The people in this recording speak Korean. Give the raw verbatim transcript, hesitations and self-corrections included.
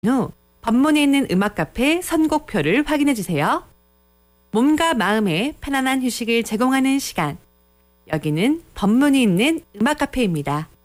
후 법문에 있는 음악 카페 선곡표를 확인해 주세요. 몸과 마음에 편안한 휴식을 제공하는 시간. 여기는 법문이 있는 음악 카페입니다.